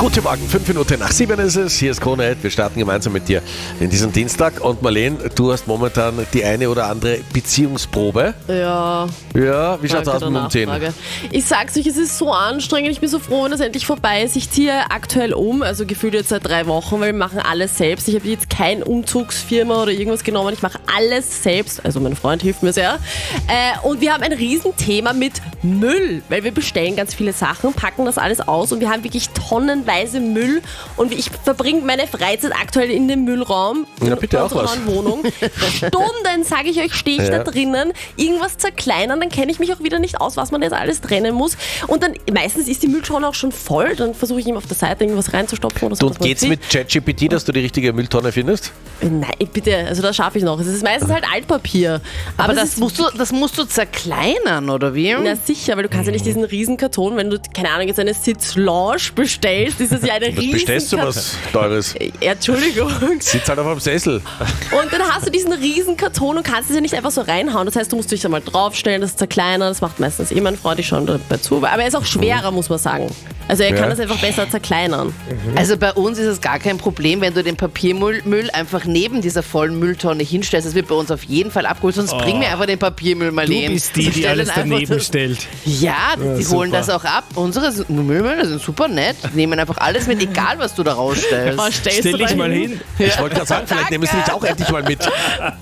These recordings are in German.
Guten Morgen, 5 Minuten nach 7 ist es. Hier ist Krone. Wir starten gemeinsam mit dir in diesen Dienstag. Und Marlene, du hast momentan die eine oder andere Beziehungsprobe. Ja. Ja, wie schaut's aus mit dem Umziehen? Ich sag's euch, es ist so anstrengend. Ich bin so froh, wenn es endlich vorbei ist. Ich ziehe aktuell um, also gefühlt jetzt seit 3 Wochen, weil wir machen alles selbst. Ich habe jetzt keine Umzugsfirma oder irgendwas genommen. Ich mache alles selbst. Also mein Freund hilft mir sehr. Und wir haben ein Riesenthema mit Müll, weil wir bestellen ganz viele Sachen, packen das alles aus und wir haben wirklich tonnenweise Müll. Und ich verbringe meine Freizeit aktuell in dem Müllraum Ja, bitte auch was. Wohnung. Stunden, sage ich euch, stehe ich da drinnen, irgendwas zerkleinern, dann kenne ich mich auch wieder nicht aus, was man jetzt alles trennen muss. Und dann meistens ist die Mülltonne auch schon voll, dann versuche ich ihm auf der Seite irgendwas reinzustopfen. Oder so, Und geht's mit ChatGPT, dass du die richtige Mülltonne findest? Nein, bitte, also das schaffe ich noch. Es ist meistens halt Altpapier. Aber das musst du zerkleinern, oder wie? Na sicher, weil du kannst ja nicht diesen riesen Karton, wenn du, keine Ahnung, jetzt eine Sitzlounge bestellst, ist das ja eine riesen Bestellst du was Teures? Entschuldigung. Sitzt halt auf einem Sessel. Und dann hast du diesen riesen Karton und kannst es ja nicht einfach so reinhauen. Das heißt, du musst dich einmal draufstellen, das zerkleinern. Das macht meistens eh mein Freund, ich schon dabei zu. Aber er ist auch schwerer, muss man sagen. Also er kann das einfach besser zerkleinern. Also bei uns ist es gar kein Problem, wenn du den Papiermüll einfach neben dieser vollen Mülltonne hinstellst. Das wird bei uns auf jeden Fall abgeholt. Sonst bring mir einfach den Papiermüll mal hin. Du bist die alles daneben stellt. Ja, die holen das auch ab. Unsere Müllmänner sind super nett. Die nehmen einfach alles mit, egal was du da rausstellst. Stell dich mal hin. Ich wollte gerade sagen, vielleicht nehmen sie dich auch endlich mal mit.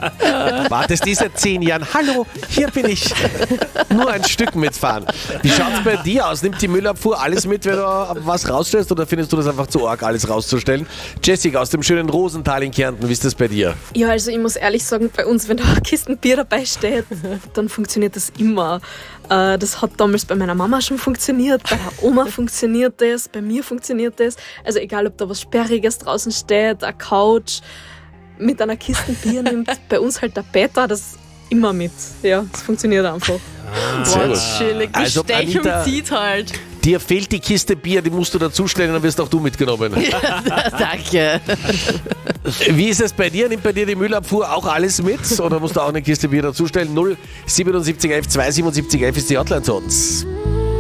Wartest die seit 10 Jahren. Hallo, hier bin ich. Nur ein Stück mitfahren. Wie schaut's bei dir aus? Nimmt die Müllabfuhr alles mit, wenn du was rausstellst, oder findest du das einfach zu arg, alles rauszustellen? Jessica aus dem schönen Rosental in Kärnten, wie ist das bei dir? Ja, also ich muss ehrlich sagen, bei uns, wenn da eine Kiste Bier dabei steht, dann funktioniert das immer. Das hat damals bei meiner Mama schon funktioniert, bei der Oma funktioniert das, bei mir funktioniert das. Also egal, ob da was Sperriges draußen steht, eine Couch mit einer Kiste Bier nimmt, bei uns halt der Peter das immer mit. Ja, das funktioniert einfach. Sehr gut. Schöne Also, Bestechung Anita, zieht halt. dir fehlt die Kiste Bier, die musst du dazustellen, dann wirst auch du mitgenommen. Danke. Wie ist es bei dir? Nimmt bei dir die Müllabfuhr auch alles mit? Oder musst du auch eine Kiste Bier dazustellen? 07711 27711 ist die Hotline zu uns.